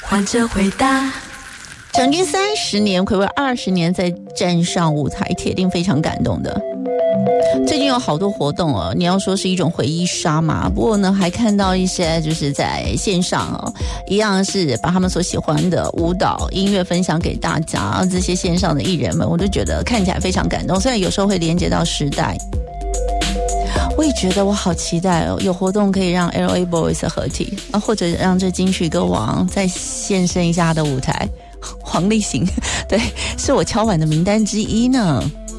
换着回答。 成军30年，睽违20年再站上舞台，铁定非常感动的。最近有好多活动哦，你要说是一种回忆杀嘛，不过呢还看到一些就是在线上哦，一样是把他们所喜欢的舞蹈音乐分享给大家，这些线上的艺人们，我就觉得看起来非常感动，虽然有时候会连接到时代。我也觉得我好期待哦，有活动可以让 LA Boys 合体啊，或者让这金曲歌王再现身一下他的舞台。黄立行，对，是我敲碗的名单之一呢。